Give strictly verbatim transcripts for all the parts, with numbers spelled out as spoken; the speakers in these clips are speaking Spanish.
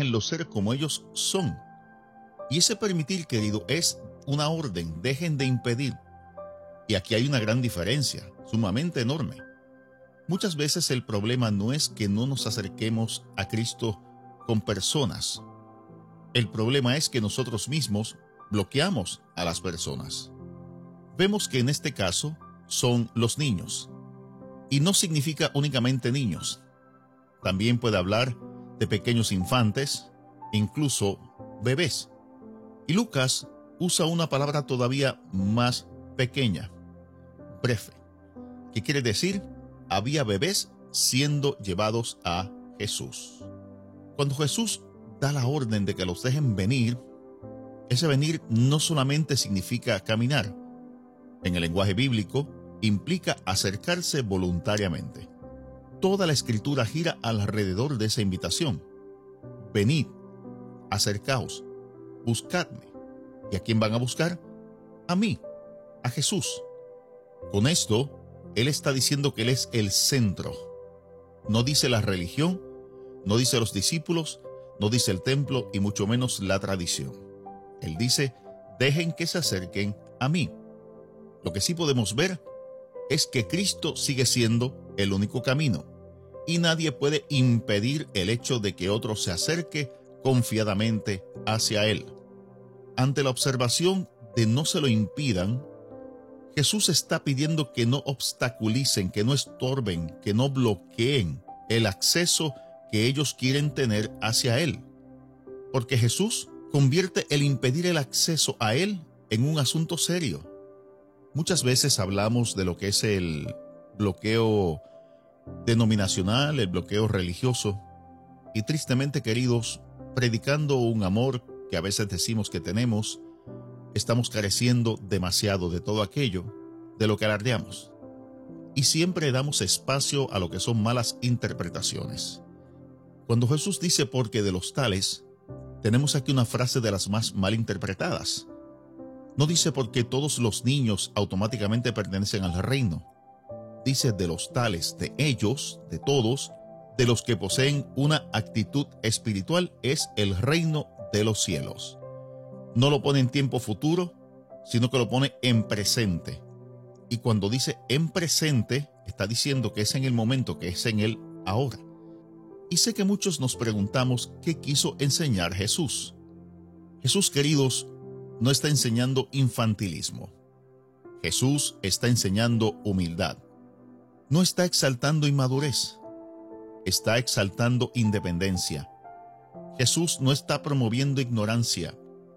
déjenlos ser como ellos son. Y ese permitir, querido, es una orden. Dejen de impedir. Y aquí hay una gran diferencia, sumamente enorme. Muchas veces el problema no es que no nos acerquemos a Cristo con personas. El problema es que nosotros mismos bloqueamos a las personas. Vemos que en este caso son los niños. Y no significa únicamente niños. También puede hablar de pequeños infantes, incluso bebés. Y Lucas usa una palabra todavía más pequeña, brefe, que quiere decir, había bebés siendo llevados a Jesús. Cuando Jesús da la orden de que los dejen venir, ese venir no solamente significa caminar. En el lenguaje bíblico, implica acercarse voluntariamente. Toda la escritura gira alrededor de esa invitación. Venid, acercaos, buscadme. ¿Y a quién van a buscar? A mí, a Jesús. Con esto, Él está diciendo que Él es el centro. No dice la religión, no dice los discípulos, no dice el templo y mucho menos la tradición. Él dice, dejen que se acerquen a mí. Lo que sí podemos ver es que Cristo sigue siendo el único camino y nadie puede impedir el hecho de que otro se acerque confiadamente hacia Él. Ante la observación de no se lo impidan, Jesús está pidiendo que no obstaculicen, que no estorben, que no bloqueen el acceso que ellos quieren tener hacia Él. Porque Jesús convierte el impedir el acceso a Él en un asunto serio. Muchas veces hablamos de lo que es el bloqueo denominacional, el bloqueo religioso, y tristemente, queridos, predicando un amor que a veces decimos que tenemos, estamos careciendo demasiado de todo aquello de lo que alardeamos. Y siempre damos espacio a lo que son malas interpretaciones. Cuando Jesús dice porque de los tales, tenemos aquí una frase de las más mal interpretadas. No dice porque todos los niños automáticamente pertenecen al reino. Dice de los tales, de ellos, de todos, de los que poseen una actitud espiritual, es el reino de los cielos. No lo pone en tiempo futuro, sino que lo pone en presente. Y cuando dice en presente, está diciendo que es en el momento, que es en el ahora. Y sé que muchos nos preguntamos qué quiso enseñar Jesús. Jesús, queridos, no está enseñando infantilismo. Jesús está enseñando humildad. No está exaltando inmadurez. Está exaltando independencia. Jesús no está promoviendo ignorancia.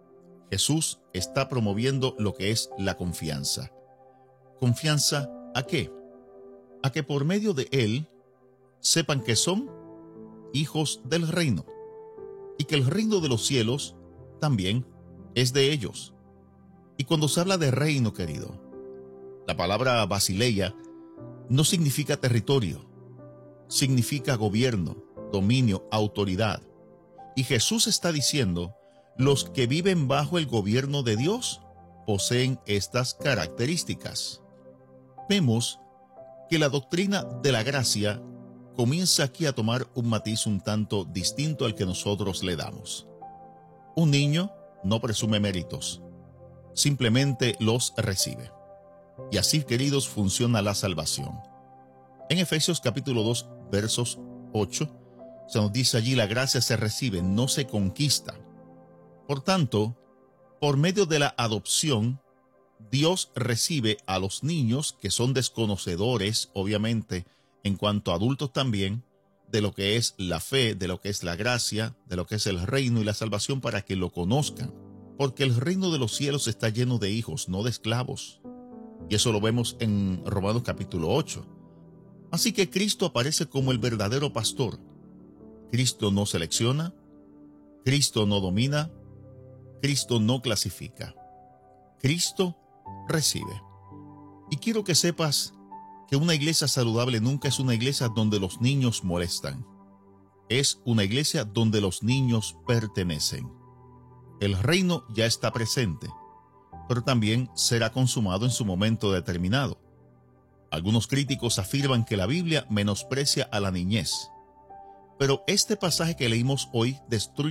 Jesús está promoviendo lo que es la confianza. ¿Confianza a qué? A que por medio de Él sepan que son hijos del reino y que el reino de los cielos también es de ellos. Y cuando se habla de reino, querido, la palabra basileia no significa territorio, significa gobierno, dominio, autoridad. Y Jesús está diciendo, los que viven bajo el gobierno de Dios poseen estas características. Vemos que la doctrina de la gracia comienza aquí a tomar un matiz un tanto distinto al que nosotros le damos. Un niño no presume méritos, simplemente los recibe. Y así, queridos, funciona la salvación. En Efesios capítulo dos, versos ocho, se nos dice allí, la gracia se recibe, no se conquista. Por tanto, por medio de la adopción, Dios recibe a los niños que son desconocedores, obviamente, en cuanto a adultos también, de lo que es la fe, de lo que es la gracia, de lo que es el reino y la salvación, para que lo conozcan. Porque el reino de los cielos está lleno de hijos, no de esclavos. Y eso lo vemos en Romanos capítulo ocho. Así que Cristo aparece como el verdadero pastor. Cristo no selecciona, Cristo no domina, Cristo no clasifica. Cristo recibe. Y quiero que sepas que una iglesia saludable nunca es una iglesia donde los niños molestan. Es una iglesia donde los niños pertenecen. El reino ya está presente, pero también será consumado en su momento determinado. Algunos críticos afirman que la Biblia menosprecia a la niñez, pero este pasaje que leímos hoy destruye